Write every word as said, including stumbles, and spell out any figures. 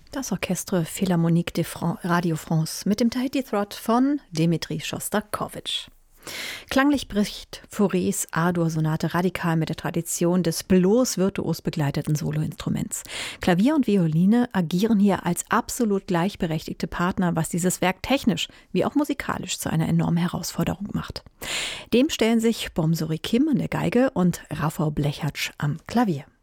Das Orchestre Philharmonique de Fran- Radio France mit dem Tahiti Throt von Dmitri Schostakowitsch. Klanglich bricht Faurés A-Dur-Sonate radikal mit der Tradition des bloß virtuos begleiteten Soloinstruments. Klavier und Violine agieren hier als absolut gleichberechtigte Partner, was dieses Werk technisch wie auch musikalisch zu einer enormen Herausforderung macht. Dem stellen sich Bomsori Kim an der Geige und Rafał Blechatsch am Klavier.